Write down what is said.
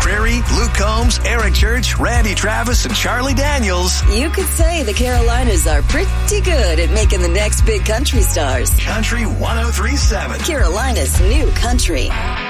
Prairie, Luke Combs, Eric Church, Randy Travis, and Charlie Daniels. You could say the Carolinas are pretty good at making the next big country stars. Country 103.7. Carolina's new country.